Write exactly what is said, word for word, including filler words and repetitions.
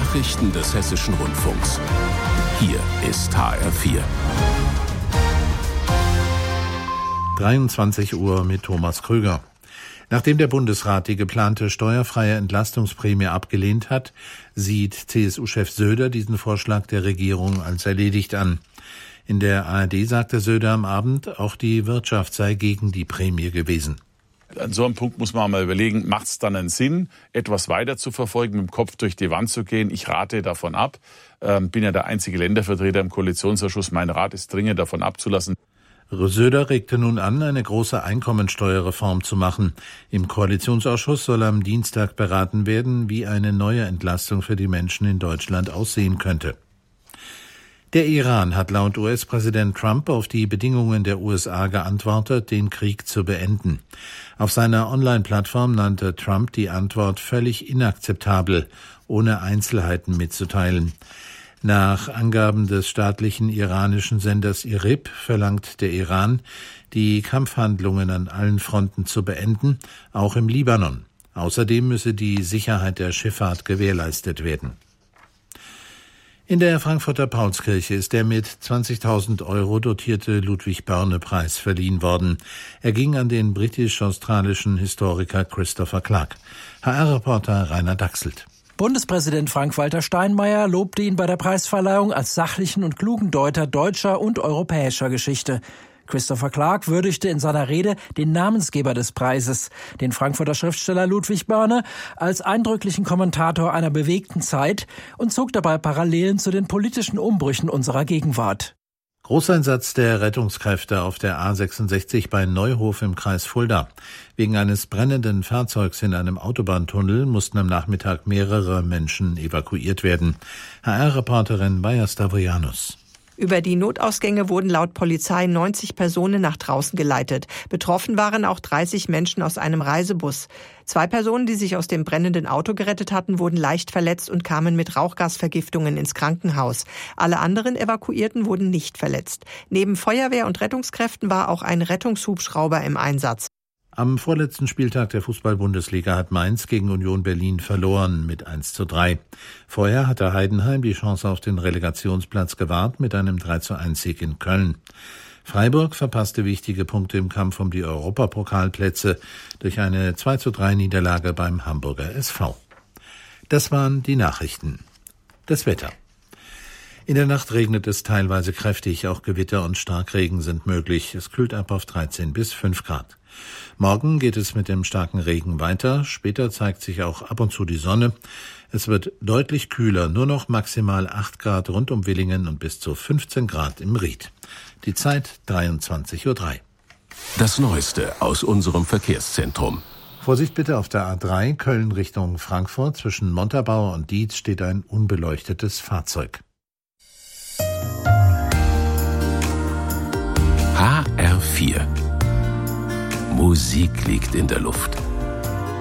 Nachrichten des Hessischen Rundfunks. Hier ist H R vier. dreiundzwanzig Uhr mit Thomas Krüger. Nachdem der Bundesrat die geplante steuerfreie Entlastungsprämie abgelehnt hat, sieht C S U-Chef Söder diesen Vorschlag der Regierung als erledigt an. In der A R D sagte Söder am Abend, auch die Wirtschaft sei gegen die Prämie gewesen. An so einem Punkt muss man mal überlegen, macht es dann einen Sinn, etwas weiter zu verfolgen, mit dem Kopf durch die Wand zu gehen? Ich rate davon ab. Ähm, bin ja der einzige Ländervertreter im Koalitionsausschuss. Mein Rat ist dringend davon abzulassen. Söder regte nun an, eine große Einkommensteuerreform zu machen. Im Koalitionsausschuss soll am Dienstag beraten werden, wie eine neue Entlastung für die Menschen in Deutschland aussehen könnte. Der Iran hat laut U S-Präsident Trump auf die Bedingungen der U S A geantwortet, den Krieg zu beenden. Auf seiner Online-Plattform nannte Trump die Antwort völlig inakzeptabel, ohne Einzelheiten mitzuteilen. Nach Angaben des staatlichen iranischen Senders I R I B verlangt der Iran, die Kampfhandlungen an allen Fronten zu beenden, auch im Libanon. Außerdem müsse die Sicherheit der Schifffahrt gewährleistet werden. In der Frankfurter Paulskirche ist der mit zwanzigtausend Euro dotierte Ludwig-Börne-Preis verliehen worden. Er ging an den britisch-australischen Historiker Christopher Clark. H R-Reporter Rainer Dachselt. Bundespräsident Frank-Walter Steinmeier lobte ihn bei der Preisverleihung als sachlichen und klugen Deuter deutscher und europäischer Geschichte. Christopher Clark würdigte in seiner Rede den Namensgeber des Preises, den Frankfurter Schriftsteller Ludwig Börne, als eindrücklichen Kommentator einer bewegten Zeit und zog dabei Parallelen zu den politischen Umbrüchen unserer Gegenwart. Großeinsatz der Rettungskräfte auf der A sechsundsechzig bei Neuhof im Kreis Fulda. Wegen eines brennenden Fahrzeugs in einem Autobahntunnel mussten am Nachmittag mehrere Menschen evakuiert werden. H R-Reporterin Bayer Stavrianus. Über die Notausgänge wurden laut Polizei neunzig Personen nach draußen geleitet. Betroffen waren auch dreißig Menschen aus einem Reisebus. Zwei Personen, die sich aus dem brennenden Auto gerettet hatten, wurden leicht verletzt und kamen mit Rauchgasvergiftungen ins Krankenhaus. Alle anderen Evakuierten wurden nicht verletzt. Neben Feuerwehr und Rettungskräften war auch ein Rettungshubschrauber im Einsatz. Am vorletzten Spieltag der Fußball-Bundesliga hat Mainz gegen Union Berlin verloren mit eins zu drei. Vorher hatte Heidenheim die Chance auf den Relegationsplatz gewahrt mit einem drei zu eins Sieg in Köln. Freiburg verpasste wichtige Punkte im Kampf um die Europapokalplätze durch eine zwei zu drei Niederlage beim Hamburger S V. Das waren die Nachrichten. Das Wetter. In der Nacht regnet es teilweise kräftig, auch Gewitter und Starkregen sind möglich. Es kühlt ab auf dreizehn bis fünf Grad. Morgen geht es mit dem starken Regen weiter. Später zeigt sich auch ab und zu die Sonne. Es wird deutlich kühler, nur noch maximal acht Grad rund um Willingen und bis zu fünfzehn Grad im Ried. Die Zeit dreiundzwanzig Uhr drei. Das Neueste aus unserem Verkehrszentrum. Vorsicht bitte auf der A drei, Köln Richtung Frankfurt. Zwischen Montabaur und Dietz steht ein unbeleuchtetes Fahrzeug. H R vier. Musik liegt in der Luft.